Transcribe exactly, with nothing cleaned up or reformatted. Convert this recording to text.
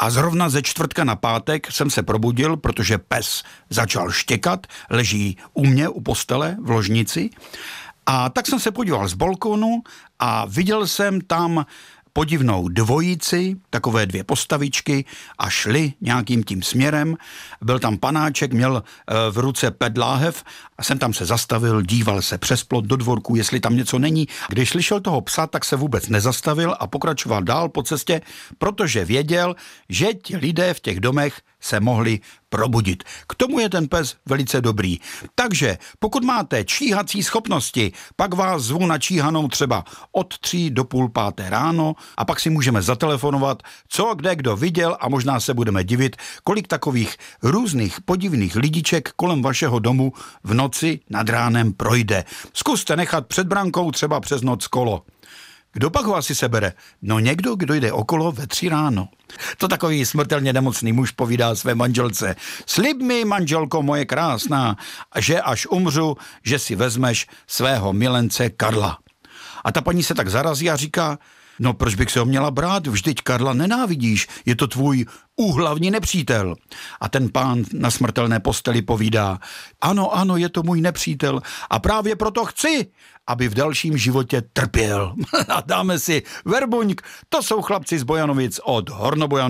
A zrovna ze čtvrtka na pátek jsem se probudil, protože pes začal štěkat, leží u mě u postele v ložnici. A tak jsem se podíval z balkonu a viděl jsem tam podivnou dvojici, takové dvě postavičky a šli nějakým tím směrem. Byl tam panáček, měl v ruce pedláhev a jsem tam se zastavil, díval se přes plot do dvorku, jestli tam něco není. Když slyšel toho psa, tak se vůbec nezastavil a pokračoval dál po cestě, protože věděl, že ti lidé v těch domech se mohli probudit. K tomu je ten pes velice dobrý. Takže pokud máte číhací schopnosti, pak vás zvu na číhanou třeba od tří do půl páté ráno a pak si můžeme zatelefonovat, co kde kdo viděl a možná se budeme divit, kolik takových různých podivných lidiček kolem vašeho domu v noci nad ránem projde. Zkuste nechat před brankou třeba přes noc kolo. Kdo pak ho asi sebere? No někdo, kdo jde okolo ve tři ráno. To takový smrtelně nemocný muž povídá své manželce. Slib mi, manželko moje krásná, že až umřu, že si vezmeš svého milence Karla. A ta paní se tak zarazí a říká, no proč bych se ho měla brát, vždyť Karla nenávidíš, je to tvůj úhlavní nepřítel. A ten pán na smrtelné posteli povídá, ano, ano, je to můj nepřítel a právě proto chci, aby v dalším životě trpěl. A dáme si Verbuňk, to jsou chlapci z Bojanovic od Hornobojanu.